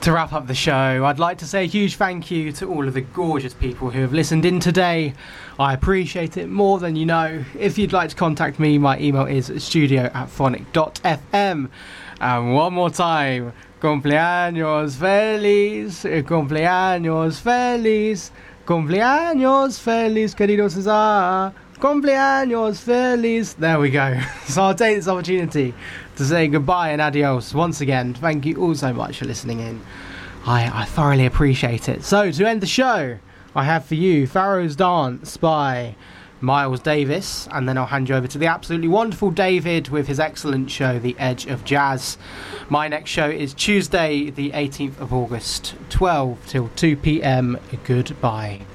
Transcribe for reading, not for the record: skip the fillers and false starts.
To wrap up the show, I'd like to say a huge thank you to all of the gorgeous people who have listened in today. I appreciate it more than you know. If you'd like to contact me, my email is studio@phonic.fm. And one more time, cumpleaños feliz, cumpleaños feliz, cumpleaños feliz, querido Cesar, cumpleaños feliz. There we go. So I'll take this opportunity to say goodbye and adios once again. Thank you all so much for listening in. I thoroughly appreciate it. So to end the show, I have for you Pharaoh's Dance by Miles Davis, and then I'll hand you over to the absolutely wonderful David with his excellent show The Edge of Jazz. My next show is Tuesday the 18th of August, 12 till 2 p.m. Goodbye.